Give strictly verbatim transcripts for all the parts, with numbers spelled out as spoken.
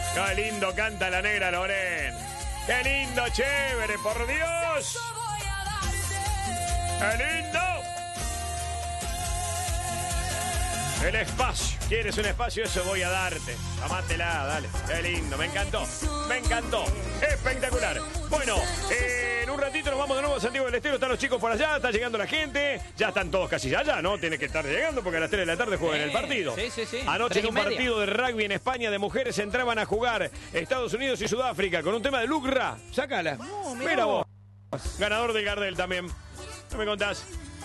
Qué lindo canta la negra Loren. Qué lindo, chévere, por Dios. Qué lindo. El espacio. ¿Quieres un espacio? Eso voy a darte. Amátela, dale. Qué lindo, me encantó. Me encantó. Espectacular. Bueno, eh, en un ratito nos vamos de nuevo a Santiago del Estero. Están los chicos por allá, está llegando la gente. Ya están todos casi allá, ¿no? Tiene que estar llegando porque a las tres de la tarde juegan el partido. Sí, sí, sí. Anoche en un partido de rugby en España de mujeres entraban a jugar Estados Unidos y Sudáfrica con un tema de Lucra. Sácala. No, mira, mira vos. Ganador del Gardel también. ¿No me contás?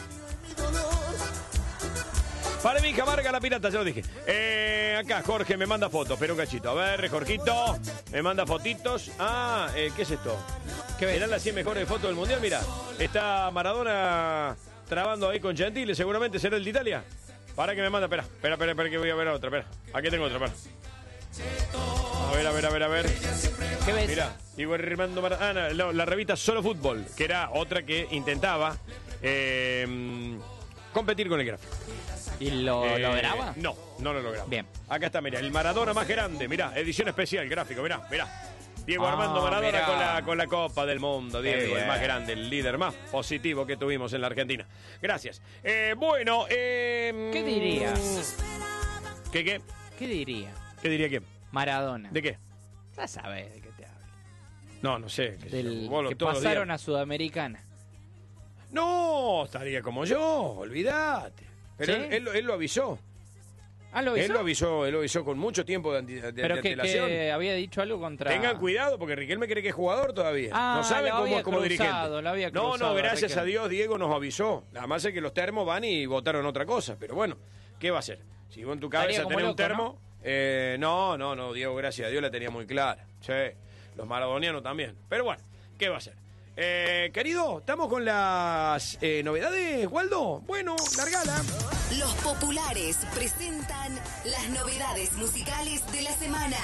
Para mi hija Marga la pirata, ya lo dije. Eh, acá Jorge me manda fotos, pero un cachito. A ver, Jorgito, me manda fotitos. Ah, eh, ¿qué es esto? ¿Qué ves? ¿Serán las cien mejores fotos del mundial? Mira, está Maradona trabando ahí con Gentile, seguramente será el de Italia. Para que me manda, espera, espera, espera, espera que voy a ver otra, espera. Aquí tengo otra, espera. A ver, a ver, a ver, a ver. ¿Qué ves? Mira, Diego Armando Maradona, no, la revista Solo Fútbol, que era otra que intentaba eh, competir con el gráfico. ¿Y lo Eh, lograba? No, no lo lograba. Bien. Acá está, mira, el Maradona más grande. Mira, edición especial, gráfico, mira, mira. Diego Ah, Armando Maradona mirá. con la, con la Copa del Mundo. Qué Diego, el bien. más grande, el líder más positivo que tuvimos en la Argentina. Gracias. Eh, bueno, eh, ¿Qué dirías? ¿Qué qué? ¿Qué diría? ¿Qué diría quién? Maradona. ¿De qué? Ya sabes de qué te hablo. No, no sé. qué sé yo, Del vos lo- que todos los pasaron días. a Sudamericana. No, estaría como yo, olvídate. Pero ¿Sí? él, él lo- él lo avisó. Ah, ¿lo Él hizo? lo avisó, él lo avisó con mucho tiempo de, anti- de- de Pero que, antelación. que había dicho algo contra... Tengan cuidado porque Riquelme cree que es jugador todavía. Ah, no sabe lo cómo había es como cruzado, dirigente. lo había no, no, cruzado a gracias a Riquelme. Dios Diego nos avisó. Nada más es que los termos van y votaron otra cosa. Pero bueno, ¿qué va a hacer? Si vos en tu Estaría cabeza como tenés un loco, termo... ¿no? Eh, no, no, no, Diego, gracias a Dios la tenía muy clara. Sí, los maradonianos también. Pero bueno, ¿qué va a hacer? Eh, querido, ¿estamos con las eh, novedades, Waldo? Bueno, largala. Los populares presentan las novedades musicales de la semana.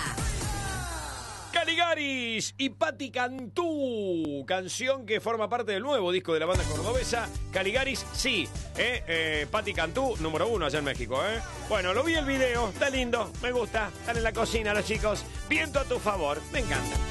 Caligaris y Patti Cantú, canción que forma parte del nuevo disco de la banda cordobesa. Caligaris, sí, eh, eh, Patti Cantú, número uno allá en México, ¿eh? Bueno, lo vi el video, está lindo, me gusta, están en la cocina los chicos, viento a tu favor, me encanta.